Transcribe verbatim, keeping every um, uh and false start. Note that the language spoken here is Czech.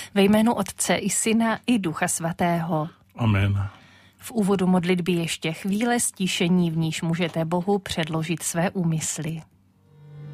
Ve jménu Otce i Syna i Ducha Svatého. Amen. V úvodu modlitby ještě chvíle stišení, v níž můžete Bohu předložit své úmysly.